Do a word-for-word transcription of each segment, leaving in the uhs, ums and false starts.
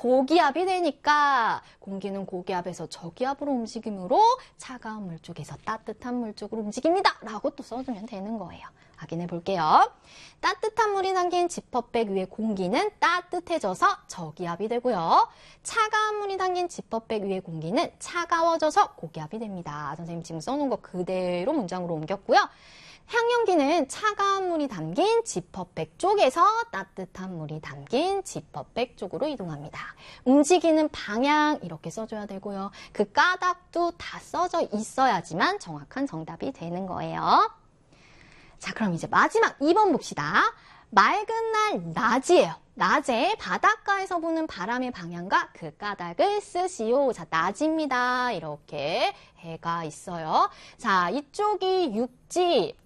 고기압이 되니까 공기는 고기압에서 저기압으로 움직이므로 차가운 물 쪽에서 따뜻한 물 쪽으로 움직입니다. 라고 또 써주면 되는 거예요. 확인해 볼게요. 따뜻한 물이 담긴 지퍼백 위의 공기는 따뜻해져서 저기압이 되고요. 차가운 물이 담긴 지퍼백 위의 공기는 차가워져서 고기압이 됩니다. 선생님 지금 써놓은 거 그대로 문장으로 옮겼고요. 향연기는 차가운 물이 담긴 지퍼백 쪽에서 따뜻한 물이 담긴 지퍼백 쪽으로 이동합니다. 움직이는 방향 이렇게 써줘야 되고요. 그 까닭도 다 써져 있어야지만 정확한 정답이 되는 거예요. 자, 그럼 이제 마지막 이 번 봅시다. 맑은 날 낮이에요. 낮에 바닷가에서 부는 바람의 방향과 그 까닭을 쓰시오. 자, 낮입니다. 이렇게 해가 있어요. 자, 이쪽이 육지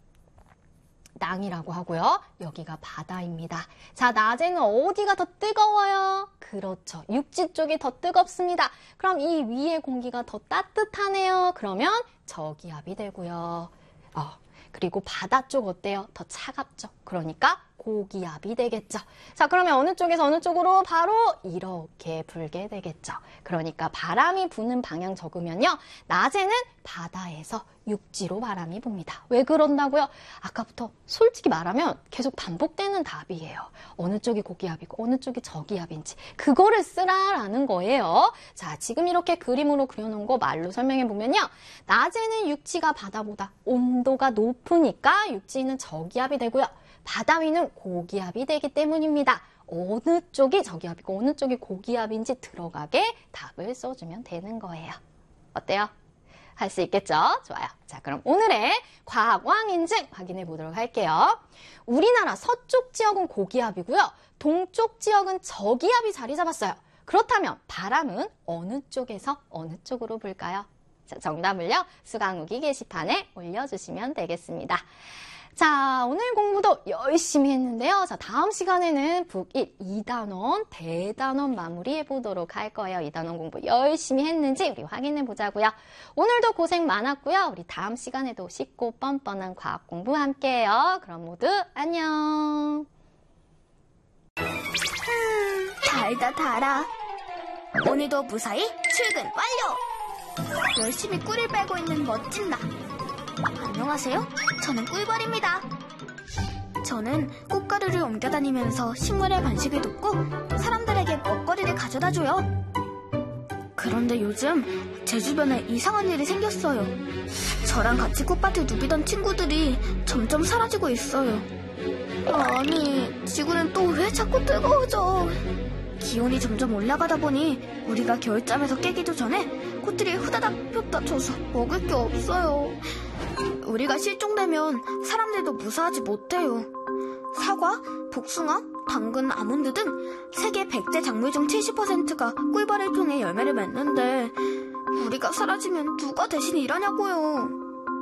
땅이라고 하고요. 여기가 바다입니다. 자, 낮에는 어디가 더 뜨거워요? 그렇죠. 육지 쪽이 더 뜨겁습니다. 그럼 이 위에 공기가 더 따뜻하네요. 그러면 저기압이 되고요. 어, 그리고 바다 쪽 어때요? 더 차갑죠. 그러니까 고기압이 되겠죠. 자, 그러면 어느 쪽에서 어느 쪽으로? 바로 이렇게 불게 되겠죠. 그러니까 바람이 부는 방향 적으면요. 낮에는 바다에서 육지로 바람이 붑니다. 왜 그런다고요? 아까부터 솔직히 말하면 계속 반복되는 답이에요. 어느 쪽이 고기압이고 어느 쪽이 저기압인지 그거를 쓰라라는 거예요. 자, 지금 이렇게 그림으로 그려놓은 거 말로 설명해 보면요. 낮에는 육지가 바다보다 온도가 높으니까 육지는 저기압이 되고요. 바다 위는 고기압이 되기 때문입니다. 어느 쪽이 저기압이고 어느 쪽이 고기압인지 들어가게 답을 써주면 되는 거예요. 어때요? 할 수 있겠죠? 좋아요. 자, 그럼 오늘의 과학왕 인증 확인해 보도록 할게요. 우리나라 서쪽 지역은 고기압이고요. 동쪽 지역은 저기압이 자리 잡았어요. 그렇다면 바람은 어느 쪽에서 어느 쪽으로 불까요? 자, 정답을요. 수강후기 게시판에 올려주시면 되겠습니다. 자, 오늘 공부도 열심히 했는데요. 자, 다음 시간에는 북일 이 단원 대단원 마무리해 보도록 할 거예요. 이 단원 공부 열심히 했는지 우리 확인해 보자고요. 오늘도 고생 많았고요. 우리 다음 시간에도 쉽고 뻔뻔한 과학 공부 함께해요. 그럼 모두 안녕. 음, 달다 달아. 오늘도 무사히 출근 완료. 열심히 꿀을 빨고 있는 멋진 나. 안녕하세요. 저는 꿀벌입니다. 저는 꽃가루를 옮겨다니면서 식물의 번식을 돕고 사람들에게 먹거리를 가져다줘요. 그런데 요즘 제 주변에 이상한 일이 생겼어요. 저랑 같이 꽃밭을 누비던 친구들이 점점 사라지고 있어요. 아니, 지구는 또 왜 자꾸 뜨거워져? 기온이 점점 올라가다 보니 우리가 겨울잠에서 깨기도 전에 꽃들이 후다닥 폈다쳐서 먹을 게 없어요. 우리가 실종되면 사람들도 무사하지 못해요. 사과, 복숭아, 당근, 아몬드 등 세계 백대 작물 중 칠십 퍼센트가 꿀벌을 통해 열매를 맺는데 우리가 사라지면 누가 대신 일하냐고요.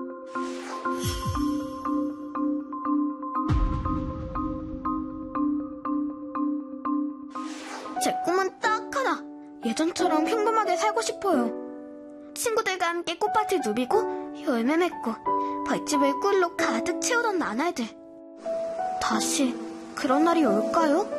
제 꿈은 딱 하나. 예전처럼 평범하게 살고 싶어요. 친구들과 함께 꽃밭을 누비고 열매 맺고 벌집을 꿀로 가득 채우던 나날들. 다시 그런 날이 올까요?